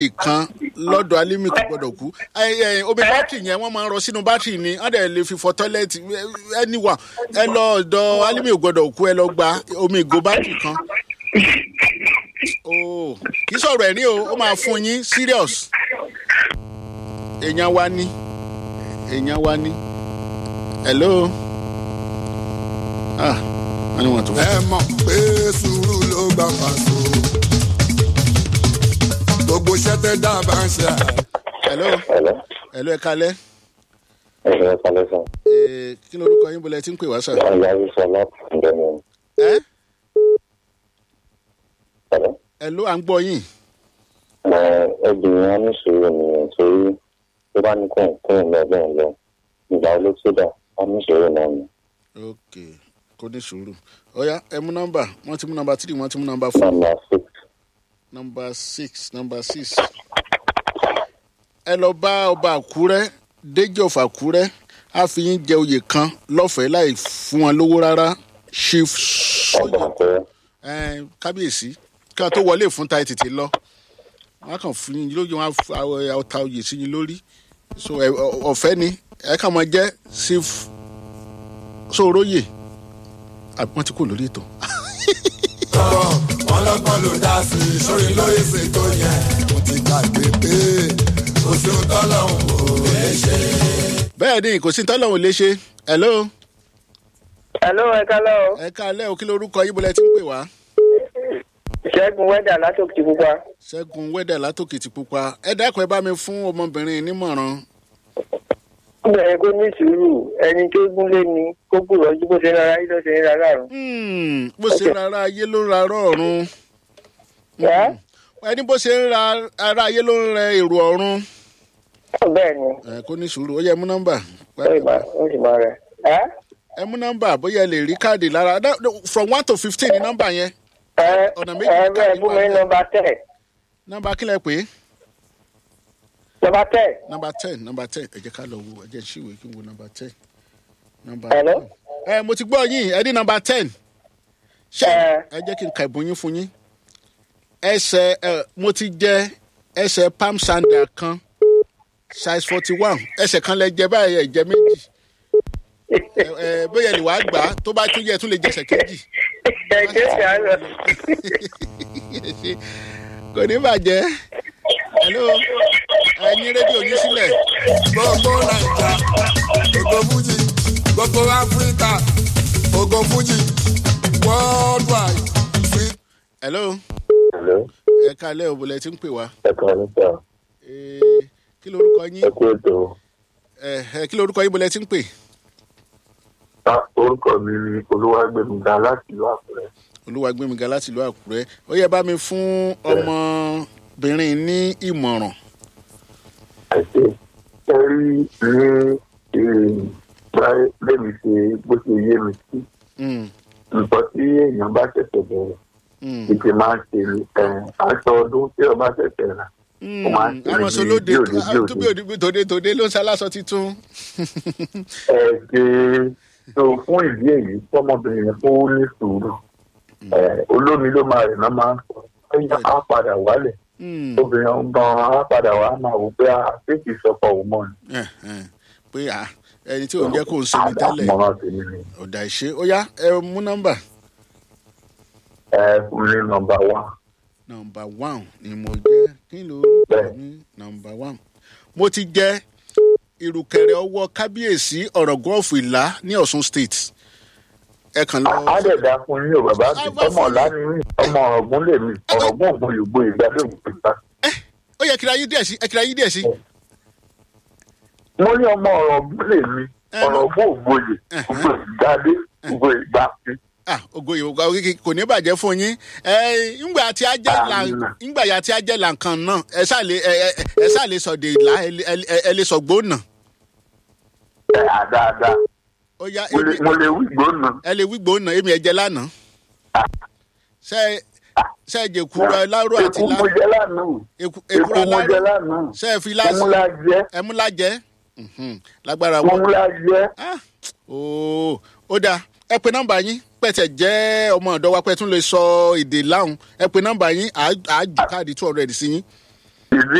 kan lọ́dọ̀ Alimi kò gbọ́dọ̀ kú omi bátìrì yẹn wọ́n máa ń rọ sínú bátìrì ni wọ́n dẹ̀ lè fi fọ tọ́lẹ́ẹ̀tì ẹniwà ẹ lọ ọ̀dọ̀ Alimi kò gbọ́dọ̀ kú ẹ lọ gba omi ìgò bátìrì kan. Kì í sọ̀rọ̀ ẹ̀rín o ó máa fún yín serious. èèyàn wa ní. Hello. Wọ́n ní wọ́n tó. ẹ mọ̀ pé sùúrù ló gbà pàṣẹ. gbogbo iṣẹ́ tẹ́ dábàá ń ṣe. Hello ẹ kálẹ́. Ẹ kálẹ́ sọ. Kí lorúkọ yín bọ́lẹ̀ tí ń pè wá sà? Ìyáwó sọ láti ǹjẹ́ mi. Hello à ń gbọ́ yín. Obìnrin á ní sùúrù nìyẹn torí tó bá ní kóhùn lọ́dún lọ ìgbà olóṣèdá á ní sùúrù náà ni. Ok kò ní sùúrù. Ọ̀ya ẹ mú nọ́mbà wọ́n ti mú nọ́mbà 3 wọ́n ti mú nọ́mbà 4. Number 6. Ẹ lọ bá ọba Àkúrẹ́ Déjì of Àkúrẹ́ á fi yín jẹ oyè kan lọ́fẹ̀ẹ́ láì fún wọn lówó rárá. Chief Sóyè kábíyèsí kí wọ́n tó wọlé fún ta tètè lọ wọ́n á kàn fún yín lójú wọn á ta oyè sí yín lórí so ọ̀fẹ́ ni ẹ kàn máa jẹ́ Chief Sóróyè wọ́n ti kú lórí ètò. wọ́n lọ́gbọ́n ló dá sí i sórí lóye ṣètò yẹn mo ti gbàgbé pé oṣù tọ́lọ́hún ò lè ṣe. bẹ́ẹ̀ ni kò sí tọ́lọ́hún ò lè ṣe. Hello. Ẹ kálẹ́ o. Ẹ kálẹ́ o kí lorúkọ yín bọ́lẹ̀ tí ń pè wá. Ṣẹ́gun wẹ́dà látòkìtì pupa. Ṣẹ́gun wẹ́dà látòkìtì pupa. Ẹ dákun ẹ bá mi fún ọmọbìnrin nímọ̀ràn. Ó bẹ̀rẹ̀ kó ní sùúrù ẹni tó gúnlé ni kó gbìyànjú bó ṣe ń rárá ayé ló ṣe ń rárá ọ̀run. Bó ṣe ń rárá ayé ló ń rárá ọ̀run. Ẹni bó ṣe ń rárá ayé ló ń rẹ èrò ọ̀run. Bẹ́ẹ̀ ni. Kó ní sùúrù ó yẹ mú nọ́mbà. Ó sì máa rẹ̀. Ẹ mú nọ́mbà bóyá ẹ lè rí káàdì lára from 1 to 15 ní nọ́mbà yẹn. Ọ̀nà méjì káàdì bẹ́ẹ̀ fún mi nọ́mbà 10. Nọ́mbà kílẹ̀ pé. Nọ́mbà 10. Nọ́mbà 10 ẹ jẹ́ ká lọ wo ẹ jẹ́ ṣíwèé kí n wo nọ́mbà 10. Hello. Mo ti gbọ́ yín ẹ ní nọ́mbà 10. Ṣé ẹ jẹ́ kí n ka ìbùn yín fún yín. Mo ti jẹ ẹsẹ̀ palm sandal kan size 41 ẹsẹ̀ kan lẹ jẹ báyìí ẹ jẹ méjì. Bóyá lè wá gbà á tó bá tún yẹ tún lè jẹsẹ̀ kejì. Kò ní bàjẹ́. Hello. Ẹyin rédíò yín sílẹ̀. gbogbo Naija gbogbo Fuji gbogbo Africa gbogbo Fuji worldwide. Hello. Ẹ kálẹ́ o bọ́lẹ̀ tí ń pè wá. Ẹ kálẹ́ sọ. Kí lorúkọ yín? Ẹ kú ètò. Kí lorúkọ yín bọ́lẹ̀ tí ń pè? Orúkọ mi ni Olúwagbémiga láti ìlú Àkúrẹ́. Olúwagbémiga láti ìlú Àkúrẹ́. Ó yẹ bá mi fún ọmọbìnrin ní ìmọ̀ràn. Àìsí ẹ rí ní bẹ́ẹ̀ni ṣe bó ṣe yé mi sí. Nǹkan tí èèyàn bá ṣẹ̀ṣẹ̀ bẹ̀rẹ̀ ìpè máa ń ṣe aṣọ ọdún tí ọba ṣẹ̀ṣẹ̀ rà. Àwọn sọlóde tòde ló ń ṣaláṣọ titun. So fún ìdí èyí fọmọbìnrin yẹn kó ní sùúrù olómi ló máa rìn náà máa ń sọ ẹ̀yìn á padà wálẹ̀ obìnrin gan á padà wá máa wò pé àfẹ́kì sọpọ̀ òun mọ́ ni. pé ẹni tí òun jẹ́ kó ń sinmi tẹ́lẹ̀ ọ̀dà ìṣe ó yá ẹ mú nọ́mbà. Fún mi nọ́mbà 1. Nọ́mbà 1 ni mo jẹ́ kí ló rúkọ mi nọ́mbà 1. Mo ti jẹ́ ìrùkẹ̀rẹ̀ ọwọ́ kábíyèsí Ọ̀ràngún of Ìlá ní Ọ̀ṣun state. Ẹ kàn lọ. Àdẹ̀dá fún yín o bàbá mi ọmọ ọ̀la ni mí ọmọ Ọ̀ràngún lè mí Ọ̀ràngún ògùn yògbó ìgbàdo ìgbà. Ó yẹ kíra yí díẹ̀ sí. Mo ní ọmọ Ọ̀ràngún lè mí Ọ̀ràngún ògbóyè ògbó ìgbàdé ògbó ìgbà. Ògbóyè kò ní bàjẹ́ fún yín. Ngbà tí a jẹ́ làǹkan náà ẹ ṣáà lè sọ̀dẹ̀ ìlà ẹ lè sọ̀gbó náà. Dáadáa. Mo lè wí gbóná. Ẹ lè wí gbóná èmi ẹ jẹ lánàá. Ṣé ẹ jẹ kúrò láró àti lá. Èkú mo jẹ lánàá. Èkúrò mo jẹ lánàá. Ṣé ẹ fi láṣẹ. Ẹmúlá jẹ. Lágbára wọn. Ẹmúlá jẹ. Ó dáa ẹ pe nọ́mbà yín pẹ̀tẹ̀ jẹ́ ọmọ ọ̀dọ́ wa pẹ̀ tún lè sọ èdè láhùn ẹ pe nọ́mbà yín àájú káàdì 200 sí yín. ìdí